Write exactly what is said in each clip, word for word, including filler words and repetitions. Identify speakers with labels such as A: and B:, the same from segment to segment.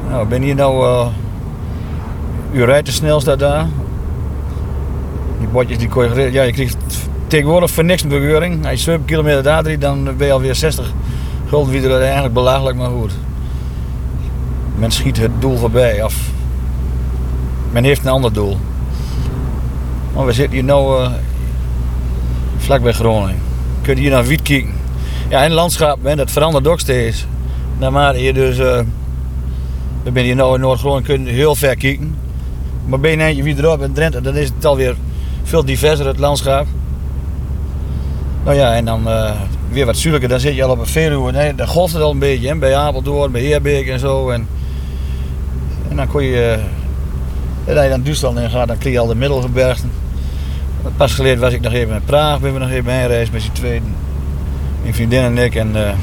A: Nou, ik ben hier nou... Uh, u rijdt te snel, staat daar. Die bordjes die kon je... Ja, je krijgt tegenwoordig voor niks een bekeuring. Als je zeven kilometer daar drie, dan ben je alweer zestig gulden weer eigenlijk belachelijk, maar goed. Men schiet het doel voorbij af. Men heeft een ander doel. Maar we zitten hier nou uh, vlak bij Groningen. Je kunt hier naar Wiet kijken. Ja, en het landschap, hè, dat verandert ook steeds. Naarmate je dus... Uh, we zijn hier nou in Noord-Groningen, kun je heel ver kijken. Maar ben je eentje wie erop in Drenthe, dan is het alweer veel diverser het landschap. Nou ja, en dan uh, weer wat zuidelijker, dan zit je al op een Veluwe. Nee, dan golft het al een beetje, hè, bij Apeldoorn, bij Heerbeek en zo. En, en dan kon je... Uh, als je dan Duitsland in gaat, dan krijg je al de Middelgebergten. Pas geleden was ik nog even in Praag, ben we nog even heen reis met z'n tweeën. Mijn vriendin en ik. En, uh,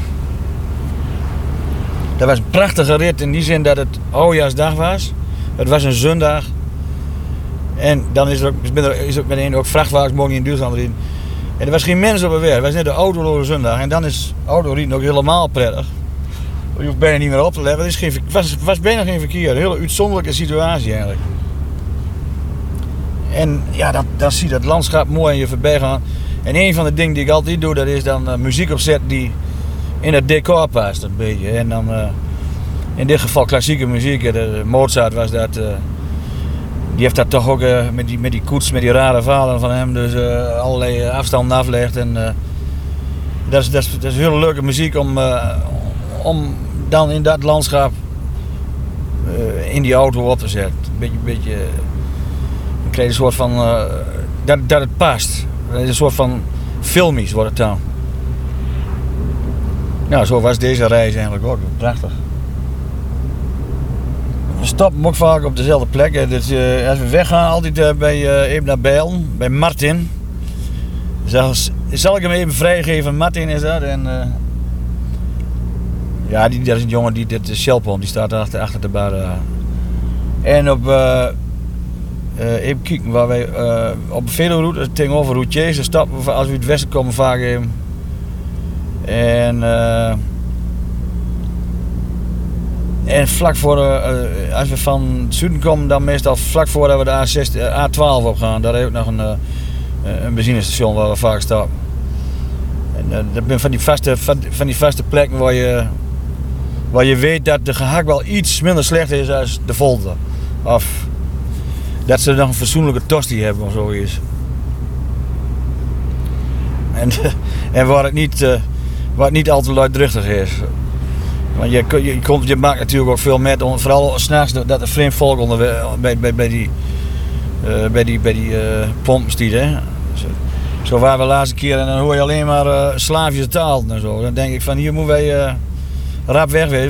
A: dat was een prachtige rit in die zin dat het oudejaarsdag was. Het was een zondag. En dan is er ook, is er meteen ook vrachtwagens mogen in Duitsland rijden. En er was geen mens op de weg. Het was net een autoloze zondag. En dan is autorijden ook helemaal prettig. Je hoeft bijna niet meer op te letten. Het is geen, was, was bijna geen verkeer. Een hele uitzonderlijke situatie eigenlijk. En ja, dan, dan zie je dat landschap mooi in je voorbij gaan. En een van de dingen die ik altijd doe, dat is dan uh, muziek opzetten die in het decor past een beetje. En dan uh, in dit geval klassieke muziek. De, Mozart was dat. Uh, die heeft dat toch ook uh, met, die, met die koets, met die rare verhalen van hem. Dus uh, allerlei afstanden aflegt. En uh, dat, is, dat, is, dat is hele leuke muziek om, uh, om dan in dat landschap uh, in die auto op te zetten. Een beetje, beetje dan krijg je een soort van uh, dat, dat het past. Het is een soort van filmisch wordt het dan. Nou, zo was deze reis eigenlijk ook. Prachtig. We stoppen ook vaak op dezelfde plek. Dus, uh, als we weggaan, altijd uh, bij uh, even naar Bijlen, bij Martin. Zelfs, zal ik hem even vrijgeven? Martin is dat. En, uh, ja, die, dat is een jongen, die, dit is Shelpon, die staat achter, achter de bar. Uh. En op, uh, uh, even kijken, waar wij uh, op de Veluweroute, tegenover Routiers, dan stappen we, als we uit het westen komen, vaak even. En, uh, en vlak voor, uh, als we van het zuiden komen, dan meestal vlak voordat we de A zestien, A twaalf op gaan, daar heb ik nog een, uh, een benzinestation waar we vaak stappen. En uh, dat zijn van die vaste, van, van die vaste plekken waar je, waar je weet dat de gehakt wel iets minder slecht is dan de Volte. Of dat ze nog een fatsoenlijke tosti hebben of zoiets. En, en waar het niet... Uh, Wat niet al te luidruchtig is. Want je, je, komt, je maakt natuurlijk ook veel met, vooral s'nachts, dat er vreemd volk onder, bij, bij, bij die, uh, bij die, bij die uh, pompen stiet. Hè. Zo, zo waren we de laatste keer en dan hoor je alleen maar uh, Slavische taal en zo. Dan denk ik van hier moeten wij uh, rap wegwezen,